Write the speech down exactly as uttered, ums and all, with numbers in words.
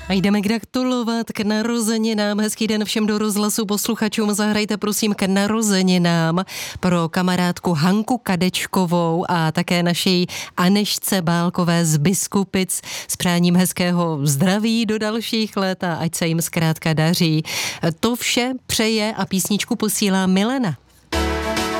A jdeme gratulovat k narozeninám. Hezký den všem do rozhlasu posluchačům. Zahrajte prosím k narozeninám pro kamarádku Hanku Kadečkovou a také naší Anežce Bálkové z Biskupic s přáním hezkého zdraví do dalších let a ať se jim zkrátka daří. To vše přeje a písničku posílá Milena.